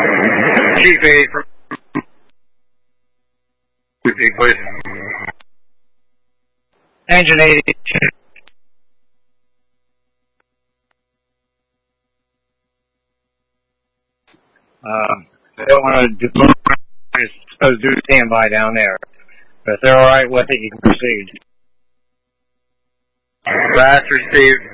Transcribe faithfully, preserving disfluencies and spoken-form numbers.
Chief A from Big Please. Engine eighty. Um, they don't want to do, just do standby down there. But if they're alright with it, you can proceed. Last received.